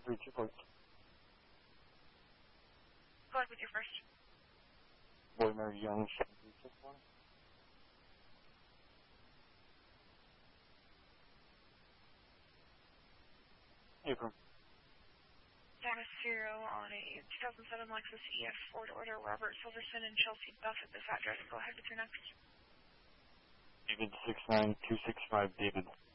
Reach your points. Go ahead with your first. Boy Mary Young, 7361. Affirm. Donna Zero on a 2007 Lexus EF Ford order, Robert Silverson and Chelsea Buff at this address. Go ahead with your next. David 69265, David.